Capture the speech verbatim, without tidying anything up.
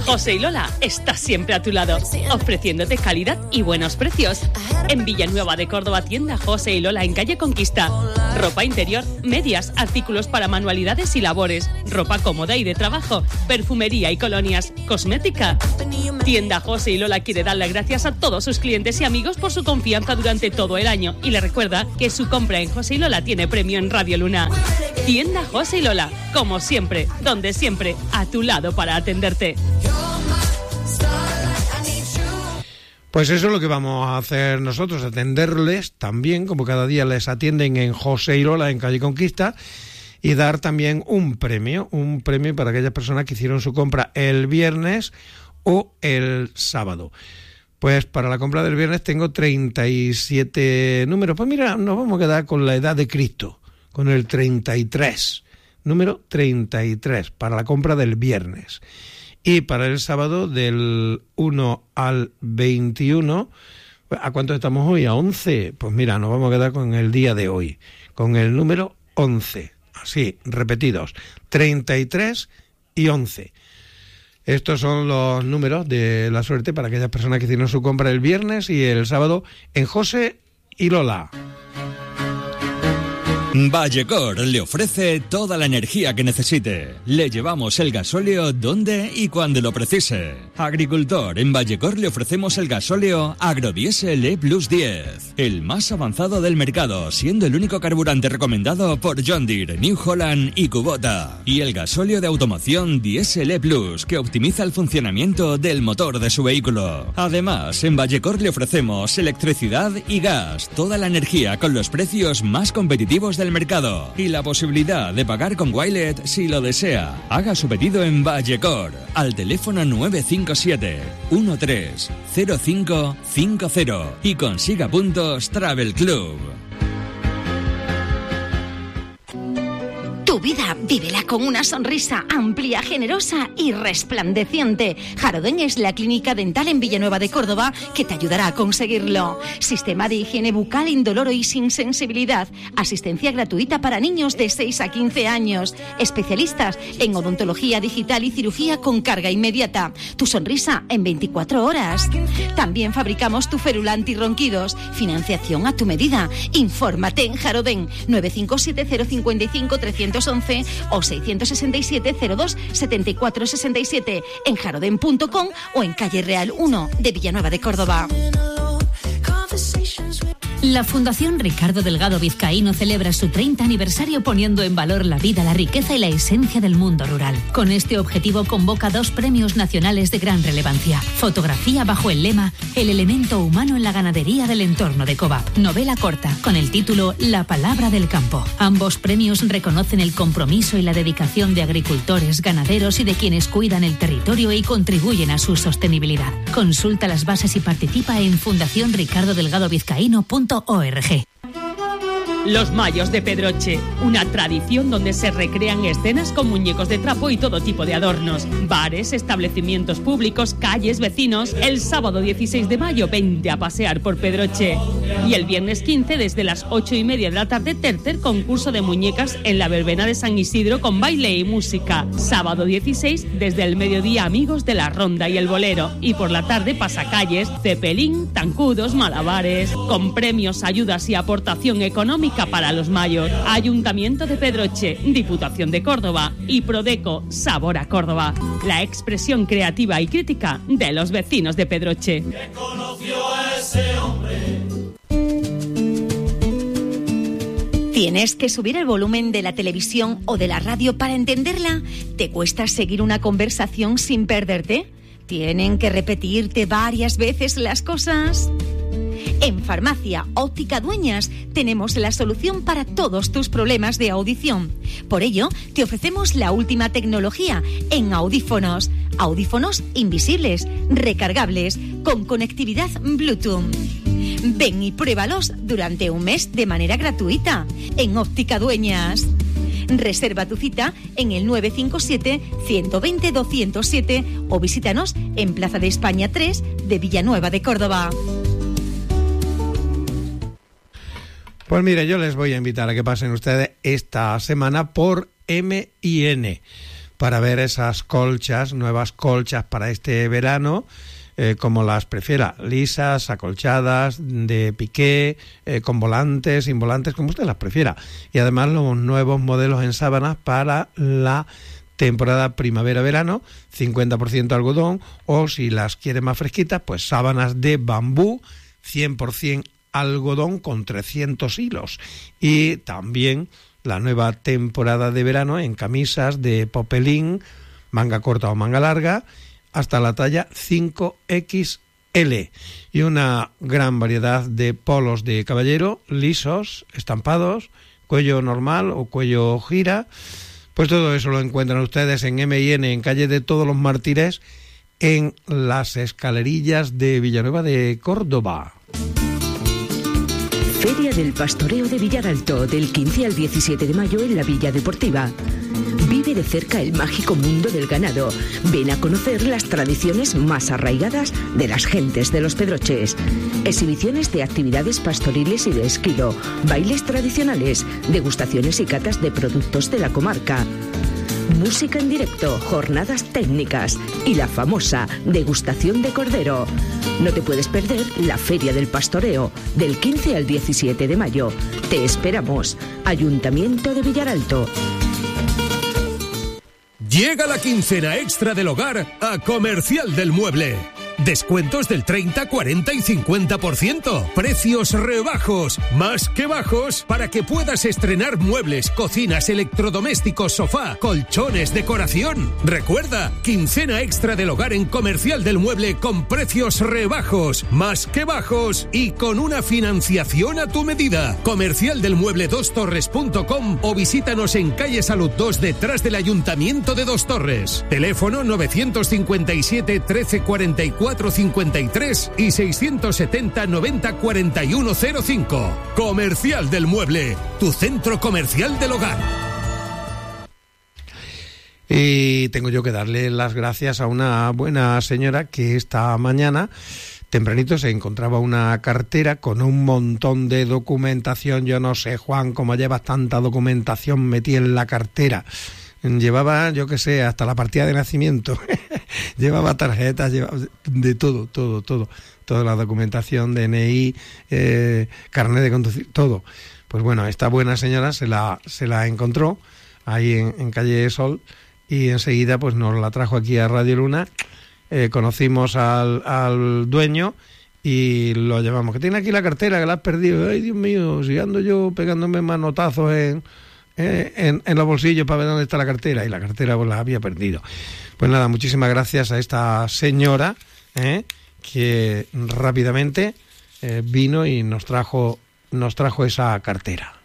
José y Lola está siempre a tu lado, ofreciéndote calidad y buenos precios. En Villanueva de Córdoba, tienda José y Lola en calle Conquista. Ropa interior, medias, artículos para manualidades y labores, ropa cómoda y de trabajo, perfumería y colonias, cosmética. Tienda José y Lola quiere dar las gracias a todos sus clientes y amigos por su confianza durante todo el año y le recuerda que su compra en José y Lola tiene premio en Radio Luna. Tienda José y Lola, como siempre, donde siempre, a tu lado para atenderte. Pues eso es lo que vamos a hacer nosotros, atenderles también, como cada día les atienden en José y Lola en calle Conquista, y dar también un premio, un premio para aquellas personas que hicieron su compra el viernes o el sábado. Pues para la compra del viernes tengo treinta y siete números. Pues mira, nos vamos a quedar con la edad de Cristo, con el treinta y tres, número treinta y tres, para la compra del viernes. Y para el sábado, del uno al veintiuno, ¿a cuánto estamos hoy? ¿A once? Pues mira, nos vamos a quedar con el día de hoy, con el número once. Así, repetidos, treinta y tres y once. Estos son los números de la suerte para aquellas personas que hicieron su compra el viernes y el sábado en José y Lola. Vallecor le ofrece toda la energía que necesite. Le llevamos el gasóleo donde y cuando lo precise. Agricultor, en Vallecor le ofrecemos el gasóleo Agrodiesel E Plus diez, el más avanzado del mercado, siendo el único carburante recomendado por John Deere, New Holland y Kubota. Y el gasóleo de automoción Diesel E Plus, que optimiza el funcionamiento del motor de su vehículo. Además, en Vallecor le ofrecemos electricidad y gas, toda la energía con los precios más competitivos del mercado y la posibilidad de pagar con Wilet si lo desea. Haga su pedido en Vallecor al teléfono nueve cinco siete, uno tres, cero cinco cinco cero y consiga puntos Travel Club. Tu vida, vívela con una sonrisa amplia, generosa y resplandeciente. Jarodén es la clínica dental en Villanueva de Córdoba que te ayudará a conseguirlo. Sistema de higiene bucal indoloro y sin sensibilidad. Asistencia gratuita para niños de seis a quince años. Especialistas en odontología digital y cirugía con carga inmediata. Tu sonrisa en veinticuatro horas. También fabricamos tu férula antirronquidos. Financiación a tu medida. Infórmate en Jarodén nueve cinco siete cero cinco cinco tres once o seiscientos sesenta y siete cero dos setenta y cuatro sesenta y siete en jarodén punto com o en calle Real uno de Villanueva de Córdoba. La Fundación Ricardo Delgado Vizcaíno celebra su treinta aniversario poniendo en valor la vida, la riqueza y la esencia del mundo rural. Con este objetivo convoca dos premios nacionales de gran relevancia. Fotografía bajo el lema El elemento humano en la ganadería del entorno de Covap. Novela corta con el título La palabra del campo. Ambos premios reconocen el compromiso y la dedicación de agricultores, ganaderos y de quienes cuidan el territorio y contribuyen a su sostenibilidad. Consulta las bases y participa en fundación ricardo delgado vizcaíno punto org. Los Mayos de Pedroche, una tradición donde se recrean escenas con muñecos de trapo y todo tipo de adornos. Bares, establecimientos públicos, calles, vecinos. El sábado dieciséis de mayo, vente a pasear por Pedroche. Y el viernes quince, desde las ocho y media de la tarde, tercer concurso de muñecas en la verbena de San Isidro con baile y música. Sábado dieciséis, desde el mediodía, amigos de la ronda y el bolero. Y por la tarde, pasacalles, cepelín, tancudos, malabares. Con premios, ayudas y aportación económica para los mayos. Ayuntamiento de Pedroche, Diputación de Córdoba y Prodeco, Sabor a Córdoba. La expresión creativa y crítica de los vecinos de Pedroche. ¿Qué conoció a ese hombre? ¿Tienes que subir el volumen de la televisión o de la radio para entenderla? ¿Te cuesta seguir una conversación sin perderte? ¿Tienen que repetirte varias veces las cosas? En Farmacia Óptica Dueñas tenemos la solución para todos tus problemas de audición. Por ello, te ofrecemos la última tecnología en audífonos. Audífonos invisibles, recargables, con conectividad Bluetooth. Ven y pruébalos durante un mes de manera gratuita en Óptica Dueñas. Reserva tu cita en el nueve cinco siete, uno dos cero, dos cero siete o visítanos en Plaza de España tres de Villanueva de Córdoba. Pues mire, yo les voy a invitar a que pasen ustedes esta semana por M y N, para ver esas colchas, nuevas colchas para este verano, eh, como las prefiera, lisas, acolchadas, de piqué, eh, con volantes, sin volantes, como usted las prefiera. Y además los nuevos modelos en sábanas para la temporada primavera-verano, cincuenta por ciento algodón, o si las quiere más fresquitas, pues sábanas de bambú, cien por ciento algodón con trescientos hilos. Y también la nueva temporada de verano en camisas de popelín, manga corta o manga larga, hasta la talla cinco equis ele. Y una gran variedad de polos de caballero, lisos, estampados, cuello normal o cuello gira. Pues todo eso lo encuentran ustedes en eme y ene, en calle de Todos los Mártires, en las Escalerillas de Villanueva de Córdoba. Feria del Pastoreo de Villaralto, del quince al diecisiete de mayo en la Villa Deportiva. Vive de cerca el mágico mundo del ganado. Ven a conocer las tradiciones más arraigadas de las gentes de los Pedroches. Exhibiciones de actividades pastoriles y de esquilo, bailes tradicionales, degustaciones y catas de productos de la comarca. Música en directo, jornadas técnicas y la famosa degustación de cordero. No te puedes perder la Feria del Pastoreo, del quince al diecisiete de mayo. Te esperamos. Ayuntamiento de Villaralto. Llega la quincena extra del hogar a Comercial del Mueble. Descuentos del treinta, cuarenta y cincuenta por ciento. Precios rebajos, más que bajos, para que puedas estrenar muebles, cocinas, electrodomésticos, sofá, colchones, decoración. Recuerda, quincena extra del hogar en Comercial del Mueble con precios rebajos, más que bajos y con una financiación a tu medida. Comercial del Mueble dos torres punto com o visítanos en calle Salud dos detrás del Ayuntamiento de Dos Torres. Teléfono novecientos cincuenta y siete, trece cuarenta y cuatro cincuenta y tres y seiscientos setenta, noventa, cuarenta y uno cero cinco. Comercial del Mueble, tu centro comercial del hogar. Y tengo yo que darle las gracias a una buena señora que esta mañana, tempranito, se encontraba una cartera con un montón de documentación. Yo no sé, Juan, cómo llevas tanta documentación metida en la cartera. Llevaba, yo qué sé, hasta la partida de nacimiento. Llevaba tarjetas, llevaba de todo, todo, todo. Toda la documentación, de ene i, eh, carnet de conducir, todo. Pues bueno, esta buena señora se la, se la encontró ahí en, en calle Sol y enseguida pues nos la trajo aquí a Radio Luna. Eh, conocimos al, al dueño y lo llevamos. Que tiene aquí la cartera, que la has perdido. Ay, Dios mío, si ando yo pegándome manotazos en... En, en los bolsillos para ver dónde está la cartera, y la cartera pues la había perdido. Pues nada, muchísimas gracias a esta señora ¿eh? que rápidamente eh, vino y nos trajo nos trajo esa cartera.